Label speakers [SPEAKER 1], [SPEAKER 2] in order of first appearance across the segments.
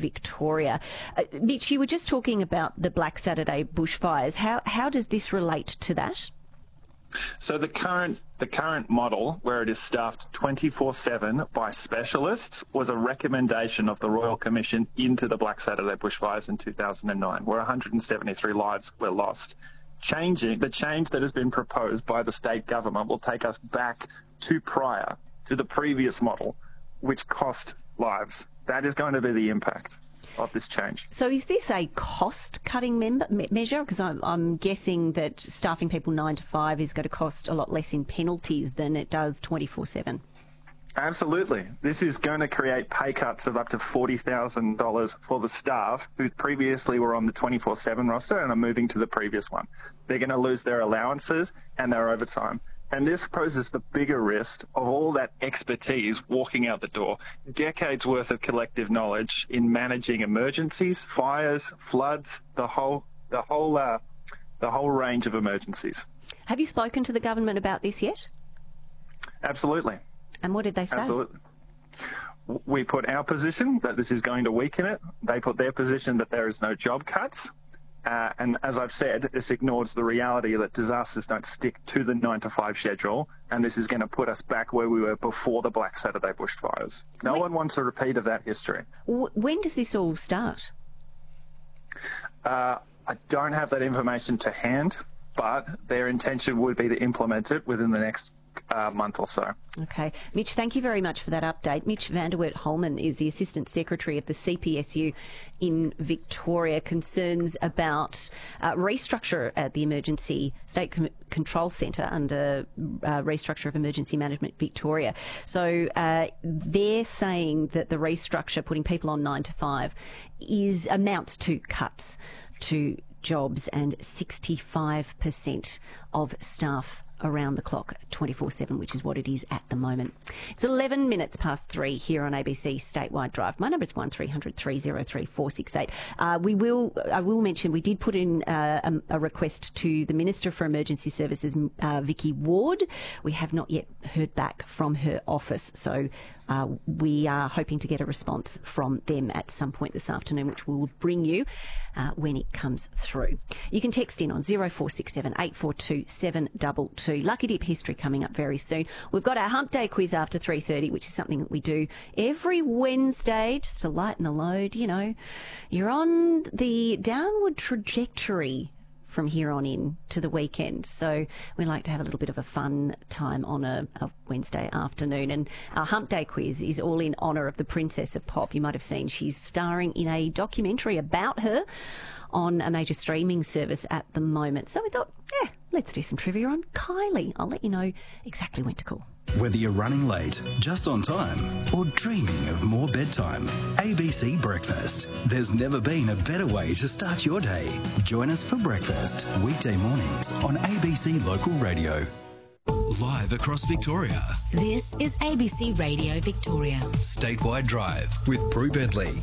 [SPEAKER 1] Victoria. Mitch, you were just talking about the Black Saturday bushfires. How does this relate to that?
[SPEAKER 2] So the current model, where it is staffed 24/7 by specialists, was a recommendation of the Royal Commission into the Black Saturday bushfires in 2009, where 173 lives were lost. The change that has been proposed by the state government will take us back to the previous model, which cost lives. That is going to be the impact of this change.
[SPEAKER 1] So is this a cost-cutting measure? Because I'm guessing that staffing people 9 to 5 is going to cost a lot less in penalties than it does 24/7.
[SPEAKER 2] Absolutely. This is going to create pay cuts of up to $40,000 for the staff who previously were on the 24/7 roster and are moving to the previous one. They're going to lose their allowances and their overtime. And this poses the bigger risk of all that expertise walking out the door, decades worth of collective knowledge in managing emergencies, fires, floods, the whole range of emergencies.
[SPEAKER 1] Have you spoken to the government about this yet?
[SPEAKER 2] Absolutely.
[SPEAKER 1] And what did they say?
[SPEAKER 2] Absolutely. We put our position that this is going to weaken it. They put their position that there is no job cuts. And as I've said, this ignores the reality that disasters don't stick to the 9 to 5 schedule, and this is going to put us back where we were before the Black Saturday bushfires. No one wants a repeat of that history.
[SPEAKER 1] When does this all start?
[SPEAKER 2] I don't have that information to hand, but their intention would be to implement it within the next month or so.
[SPEAKER 1] Okay. Mitch, thank you very much for that update. Mitch van der Wert Holman is the Assistant Secretary of the CPSU in Victoria. Concerns about restructure at the Emergency State Control Centre under restructure of Emergency Management Victoria. So they're saying that the restructure, putting people on 9 to 5, amounts to cuts to jobs, and 65% of staff around the clock 24/7, which is what it is at the moment. It's 11 minutes past 3 here on ABC Statewide Drive. My number is 1300 303 468. I will mention we did put in a request to the Minister for Emergency Services, Vicky Ward. We have not yet heard back from her office, so we are hoping to get a response from them at some point this afternoon, which we'll bring you when it comes through. You can text in on 0467 842 722. Lucky Dip history coming up very soon. We've got our Hump Day quiz after 3:30, which is something that we do every Wednesday just to lighten the load. You know, you're on the downward trajectory from here on in to the weekend. So we like to have a little bit of a fun time on a Wednesday afternoon. And our Hump Day quiz is all in honour of the Princess of Pop. You might have seen she's starring in a documentary about her on a major streaming service at the moment. So we thought, let's do some trivia on Kylie. I'll let you know exactly when to call.
[SPEAKER 3] Whether you're running late, just on time, or dreaming of more bedtime, ABC Breakfast. There's never been a better way to start your day. Join us for breakfast, weekday mornings on ABC Local Radio. Live across Victoria.
[SPEAKER 4] This is ABC Radio Victoria.
[SPEAKER 3] Statewide Drive with Prue Bentley.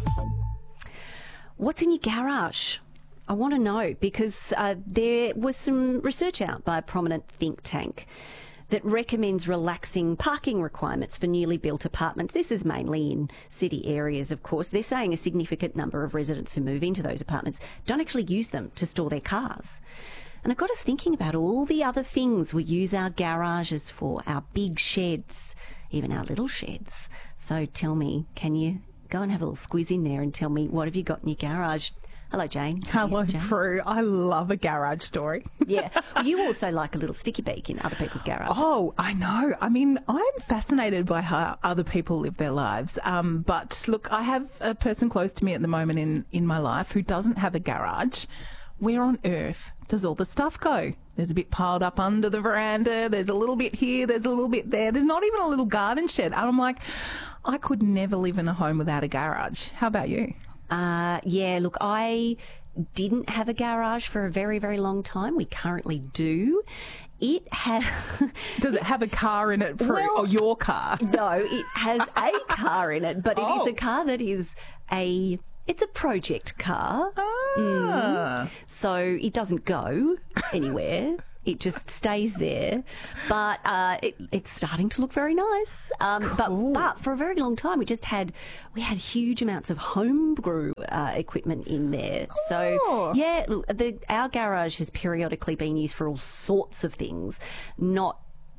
[SPEAKER 1] What's in your garage? I want to know, because there was some research out by a prominent think tank that recommends relaxing parking requirements for newly built apartments. This is mainly in city areas, of course. They're saying a significant number of residents who move into those apartments don't actually use them to store their cars. And it got us thinking about all the other things we use our garages for, our big sheds, even our little sheds. So tell me, can you go and have a little squiz in there and tell me, what have you got in your garage? Hello, Jane.
[SPEAKER 5] Hello, Prue. I love a garage story.
[SPEAKER 1] Yeah. Well, you also like a little sticky beak in other people's garages.
[SPEAKER 5] Oh, I know. I mean, I'm fascinated by how other people live their lives. But look, I have a person close to me at the moment in my life who doesn't have a garage. Where on earth does all the stuff go? There's a bit piled up under the veranda. There's a little bit here. There's a little bit there. There's not even a little garden shed. And I'm like, I could never live in a home without a garage. How about you?
[SPEAKER 1] Yeah, look, I didn't have a garage for a very, very long time. We currently do. It has...
[SPEAKER 5] Does it have a car in it, Prue? Or your car?
[SPEAKER 1] No, it has a car in it, but it is a car that is it's a project car.
[SPEAKER 5] Ah.
[SPEAKER 1] So it doesn't go anywhere. It just stays there, but it's starting to look very nice. But for a very long time, we had huge amounts of homebrew equipment in there. So yeah, our garage has periodically been used for all sorts of things, not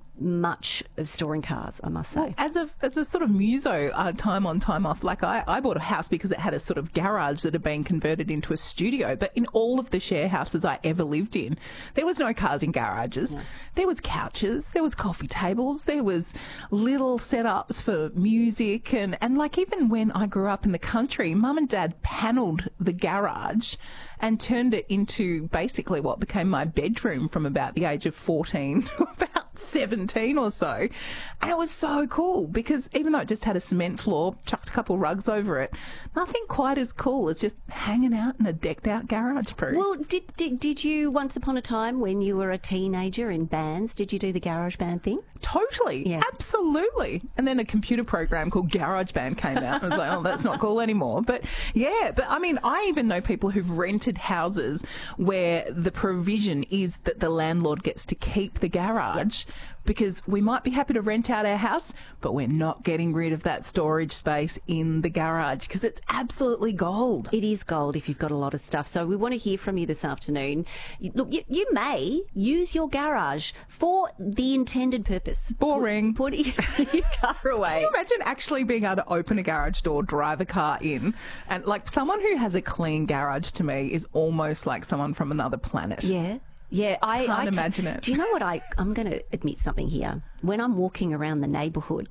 [SPEAKER 1] much of storing cars, I must say.
[SPEAKER 5] Well, as a sort of muso, time on, time off, like I bought a house because it had a sort of garage that had been converted into a studio. But in all of the share houses I ever lived in, there was no cars in garages. No. There was couches, there was coffee tables, there was little setups for music. And like even when I grew up in the country, Mum and Dad panelled the garage and turned it into basically what became my bedroom from about the age of 14 to about 17 or so. And it was so cool because even though it just had a cement floor, chucked a couple rugs over it, nothing quite as cool as just hanging out in a decked out garage, Prue.
[SPEAKER 1] Well, did you once upon a time when you were a teenager in bands, did you do the garage band thing?
[SPEAKER 5] Totally. Yeah. Absolutely. And then a computer program called GarageBand came out. I was like, oh, that's not cool anymore. But yeah, I mean, I even know people who've rented houses where the provision is that the landlord gets to keep the garage because we might be happy to rent out our house, but we're not getting rid of that storage space in the garage because it's absolutely gold.
[SPEAKER 1] It is gold if you've got a lot of stuff. So we want to hear from you this afternoon. Look, you may use your garage for the intended purpose.
[SPEAKER 5] Boring.
[SPEAKER 1] Putting your car away.
[SPEAKER 5] Can you imagine actually being able to open a garage door, drive a car in, and like someone who has a clean garage to me is almost like someone from another planet.
[SPEAKER 1] Yeah. Yeah, I
[SPEAKER 5] can't imagine it.
[SPEAKER 1] Do you know what? I'm going to admit something here. When I'm walking around the neighbourhood,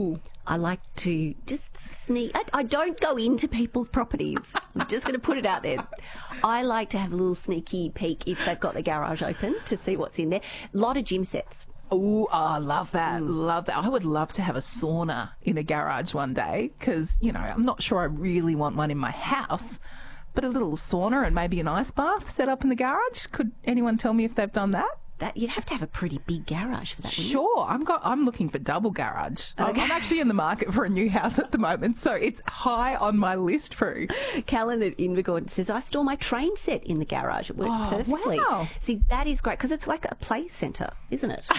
[SPEAKER 1] I like to just sneak. I don't go into people's properties. I'm just going to put it out there. I like to have a little sneaky peek if they've got the garage open to see what's in there. A lot of gym sets.
[SPEAKER 5] Oh, I love that. Love that. I would love to have a sauna in a garage one day because, you know, I'm not sure I really want one in my house. But a little sauna and maybe an ice bath set up in the garage. Could anyone tell me if they've done that?
[SPEAKER 1] You'd have to have a pretty big garage for that.
[SPEAKER 5] Sure, I'm looking for double garage. Okay. I'm actually in the market for a new house at the moment, so it's high on my list, Prue.
[SPEAKER 1] Callan at Invergordon says, I store my train set in the garage. It works perfectly.
[SPEAKER 5] Wow.
[SPEAKER 1] See, that is great because it's like a play centre, isn't it?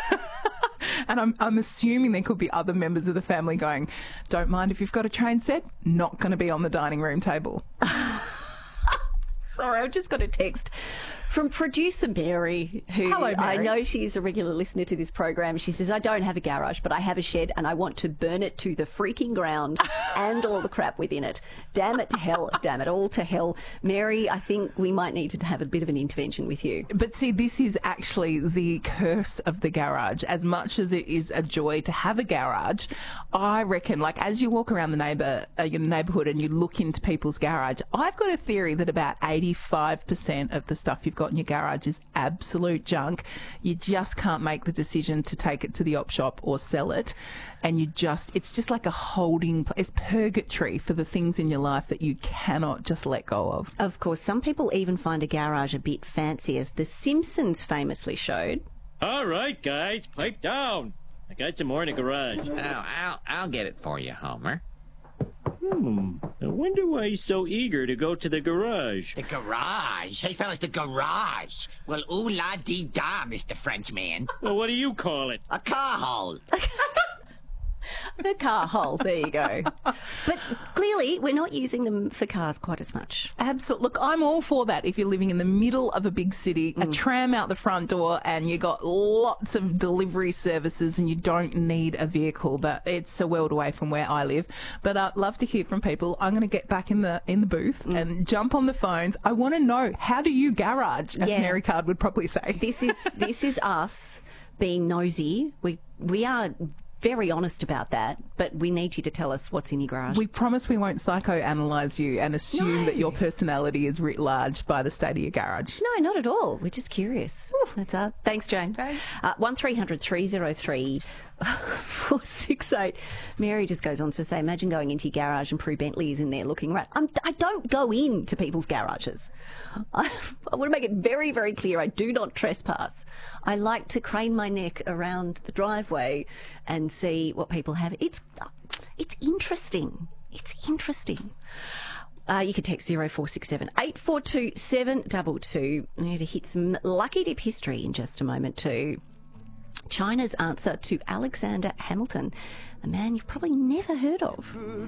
[SPEAKER 5] And I'm assuming there could be other members of the family going, don't mind if you've got a train set, not going to be on the dining room table.
[SPEAKER 1] Sorry, I've just got a text from producer Mary, who
[SPEAKER 5] Hello, Mary.
[SPEAKER 1] I know she's a regular listener to this program. She says, I don't have a garage, but I have a shed and I want to burn it to the freaking ground and all the crap within it. Damn it to hell. Damn it all to hell. Mary, I think we might need to have a bit of an intervention with you.
[SPEAKER 5] But see, this is actually the curse of the garage. As much as it is a joy to have a garage, I reckon, like, as you walk around the neighbourhood and you look into people's garage, I've got a theory that about 85% of the stuff you've got in your garage is absolute junk. You just can't make the decision to take it to the op shop or sell it. And it's just like a holding place, purgatory for the things in your life that you cannot just let go of.
[SPEAKER 1] Of course, some people even find a garage a bit fancy, as The Simpsons famously showed.
[SPEAKER 6] All right, guys, pipe down. I got some more in the garage.
[SPEAKER 7] I'll get it for you, Homer.
[SPEAKER 6] I wonder why he's so eager to go to the garage.
[SPEAKER 7] The garage? Hey, fellas, the garage. Well, ooh-la-dee-da, Mr. Frenchman.
[SPEAKER 6] Well, what do you call it?
[SPEAKER 7] A car hole.
[SPEAKER 1] The car hole, there you go. But clearly, we're not using them for cars quite as much.
[SPEAKER 5] Absolutely. Look, I'm all for that if you're living in the middle of a big city, a tram out the front door, and you got lots of delivery services and you don't need a vehicle, but it's a world away from where I live. But I'd love to hear from people. I'm going to get back in the booth and jump on the phones. I want to know, how do you garage, as Mary Card would probably say.
[SPEAKER 1] This is us being nosy. We are very honest about that, but we need you to tell us what's in your garage.
[SPEAKER 5] We promise we won't psychoanalyse you and assume that your personality is writ large by the state of your garage.
[SPEAKER 1] No, not at all. We're just curious. That's Thanks, Jane. 1300 303 468. Mary just goes on to say, imagine going into your garage and Prue Bentley is in there looking around. I don't go into people's garages. I want to make it very, very clear, I do not trespass. I like to crane my neck around the driveway and see what people have. It's interesting. It's interesting. You can text 0467 842 722. We need to hit some lucky dip history in just a moment too. China's answer to Alexander Hamilton, a man you've probably never heard of.